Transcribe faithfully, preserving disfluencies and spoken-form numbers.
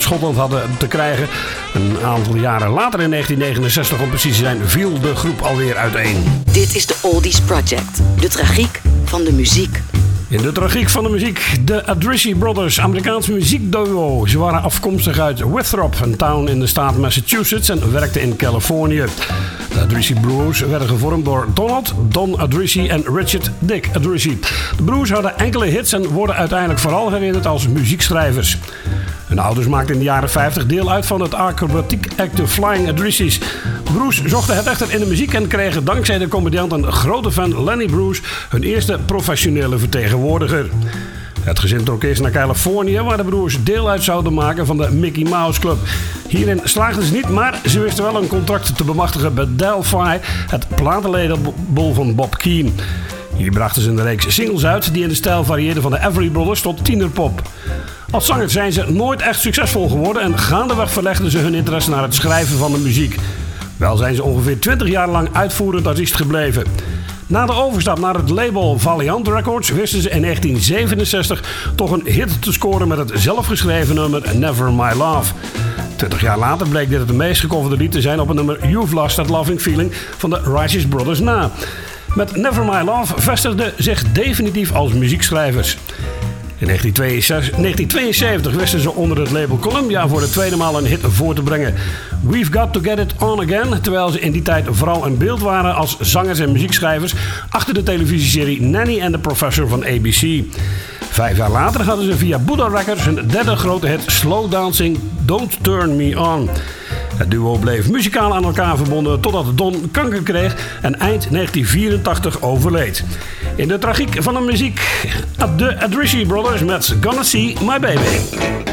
Schotland hadden te krijgen. Een aantal jaren later, in negentien negenenzestig om precies te zijn, viel de groep alweer uiteen. Dit is de Oldies Project. De tragiek van de muziek. In de tragiek van de muziek, de Adrisi Brothers, Amerikaans muziekduo. Ze waren afkomstig uit Winthrop, een town in de staat Massachusetts, en werkten in Californië. De Adrisi Broers werden gevormd door Donald, Don Adrisi en Richard Dick Adrisi. De broers hadden enkele hits en worden uiteindelijk vooral herinnerd als muziekschrijvers. Hun ouders maakten in de jaren vijftig deel uit van het acrobatiek act The Flying Adrisis. De broers zochten het echter in de muziek en kregen dankzij de comediant en grote fan Lenny Bruce hun eerste professionele vertegenwoordiger. Het gezin trok eerst naar Californië, waar de broers deel uit zouden maken van de Mickey Mouse Club. Hierin slaagden ze niet, maar ze wisten wel een contract te bemachtigen bij Delphi, het platenlabel van Bob Keane. Hier brachten ze een reeks singles uit die in de stijl varieerden van de Everly Brothers tot tienerpop. Als zanger zijn ze nooit echt succesvol geworden en gaandeweg verlegden ze hun interesse naar het schrijven van de muziek. Wel zijn ze ongeveer twintig jaar lang uitvoerend artiest gebleven. Na de overstap naar het label Valiant Records wisten ze in negentien zevenenzestig toch een hit te scoren met het zelfgeschreven nummer Never My Love. twintig jaar later bleek dit het meest gecoverde lied te zijn op het nummer You've Lost That Loving Feeling van de Righteous Brothers na. Met Never My Love vestigden zich definitief als muziekschrijvers. In negentien tweeënzeventig wisten ze onder het label Columbia voor de tweede maal een hit voor te brengen. We've Got To Get It On Again, terwijl ze in die tijd vooral een beeld waren als zangers en muziekschrijvers achter de televisieserie Nanny and the Professor van A B C. Vijf jaar later hadden ze via Buddha Records hun derde grote hit Slow Dancing Don't Turn Me On. Het duo bleef muzikaal aan elkaar verbonden totdat Don kanker kreeg en eind negentien vierentachtig overleed. In de tragiek van de muziek, de Adrisi Brothers met Gonna See My Baby.